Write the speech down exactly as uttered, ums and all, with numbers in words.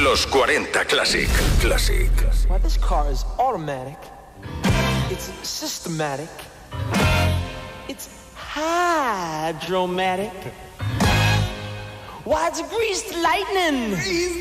Los cuarenta Classic. Classic. Well, this car is automatic. It's systematic. It's hydromatic. Why, it's greased lightning.